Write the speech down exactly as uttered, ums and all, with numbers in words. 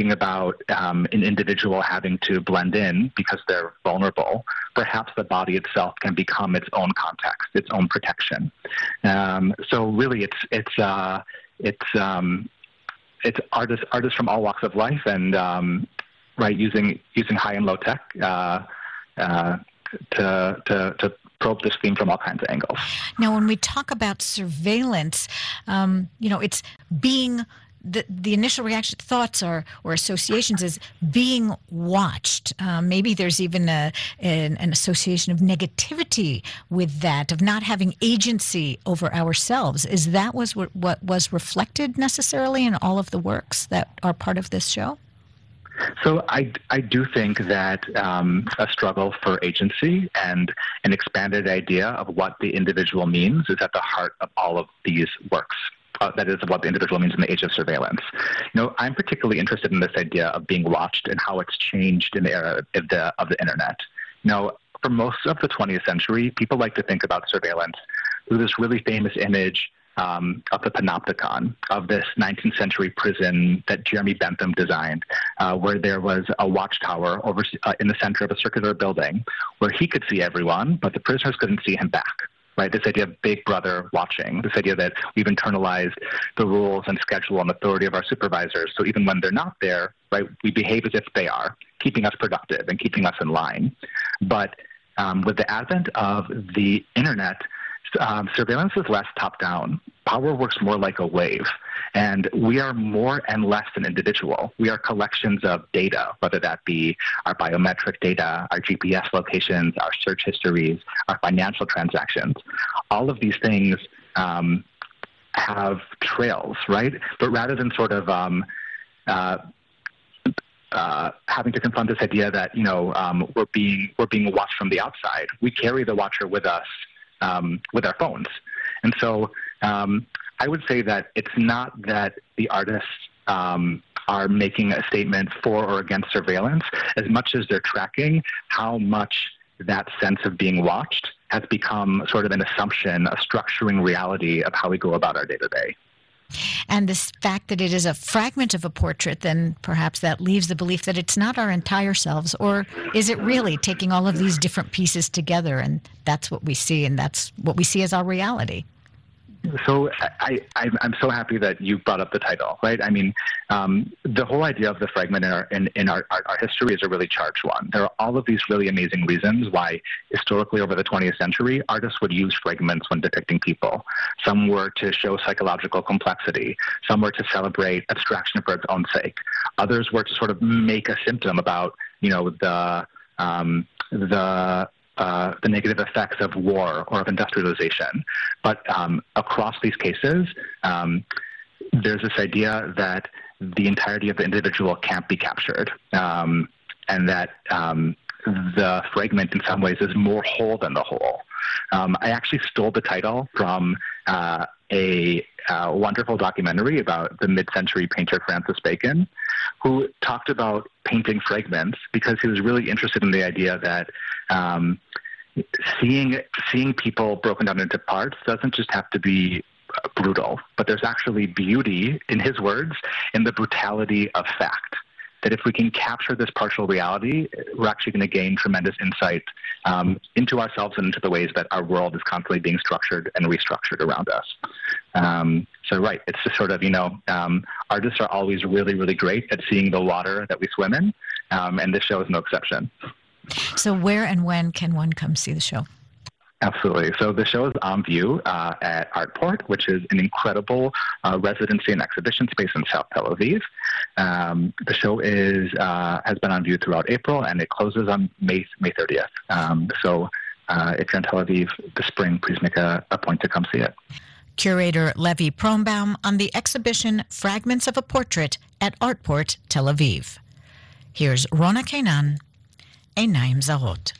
thinking about um, an individual having to blend in because they're vulnerable, perhaps the body itself can become its own context, its own protection. Um, so really, it's it's uh, it's um, it's artists artists from all walks of life, and um, right using using high and low tech uh, uh, to to to probe this theme from all kinds of angles. Now, when we talk about surveillance, um, you know, it's being the the initial reaction, thoughts are or associations is being watched. Um, maybe there's even a an, an association of negativity with that, of not having agency over ourselves. Is that was what, what was reflected necessarily in all of the works that are part of this show? So I, I do think that um, a struggle for agency and an expanded idea of what the individual means is at the heart of all of these works. Uh, that is what the individual means in the age of surveillance. You know, I'm particularly interested in this idea of being watched and how it's changed in the era of the, of the internet. You know, for most of the twentieth century, people like to think about surveillance through this really famous image Um, of the Panopticon, of this nineteenth century prison that Jeremy Bentham designed, uh, where there was a watchtower over uh, in the center of a circular building where he could see everyone, but the prisoners couldn't see him back. Right? This idea of big brother watching, this idea that we've internalized the rules and schedule and authority of our supervisors. So even when they're not there, right, we behave as if they are, keeping us productive and keeping us in line. But um, with the advent of the internet, Um, surveillance is less top-down. Power works more like a wave, and we are more and less an individual. We are collections of data, whether that be our biometric data, our G P S locations, our search histories, our financial transactions. All of these things um, have trails, right? But rather than sort of um, uh, Uh, having to confront this idea that, you know, um, we're being we're being watched from the outside, we carry the watcher with us um, with our phones. And so um, I would say that it's not that the artists um, are making a statement for or against surveillance as much as they're tracking how much that sense of being watched has become sort of an assumption, a structuring reality of how we go about our day-to-day. And this fact that it is a fragment of a portrait, then perhaps that leaves the belief that it's not our entire selves, or is it really taking all of these different pieces together, and that's what we see, and that's what we see as our reality? So I, I, I'm so happy that you brought up the title, right? I mean, um, the whole idea of the fragment in our in, in our, our, our history is a really charged one. There are all of these really amazing reasons why historically over the twentieth century, artists would use fragments when depicting people. Some were to show psychological complexity. Some were to celebrate abstraction for its own sake. Others were to sort of make a symptom about, you know, the um, the Uh, the negative effects of war or of industrialization. But um, across these cases, um, there's this idea that the entirety of the individual can't be captured, um, and that um, the fragment in some ways is more whole than the whole. Um, I actually stole the title from uh, a uh, wonderful documentary about the mid-century painter Francis Bacon, who talked about painting fragments because he was really interested in the idea that um, seeing seeing people broken down into parts doesn't just have to be brutal, but there's actually beauty, in his words, in the brutality of fact. That if we can capture this partial reality, we're actually going to gain tremendous insight um, into ourselves and into the ways that our world is constantly being structured and restructured around us. Um, so, right, it's just sort of, you know, um, artists are always really, really great at seeing the water that we swim in, um, and this show is no exception. So where and when can one come see the show? Absolutely. So the show is on view uh, at Artport, which is an incredible uh, residency and exhibition space in South Tel Aviv. Um, the show is uh, has been on view throughout April, and it closes on May May thirtieth. Um, so uh, if you're in Tel Aviv this spring, please make a, a point to come see it. Curator Levi Pronbaum on the exhibition Fragments of a Portrait at Artport, Tel Aviv. Here's Rona Kainan, Einayim Zarot.